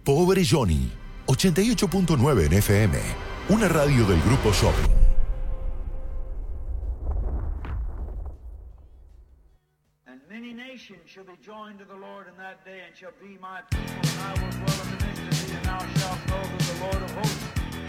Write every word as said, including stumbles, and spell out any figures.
Pobre Johnny, ochenta y ocho punto nueve en F M, una radio del Grupo Shopping. And many nations shall be joined to the Lord in that day, and shall be my people, and I will dwell in the midst of thee, and thou shalt know that the Lord of hosts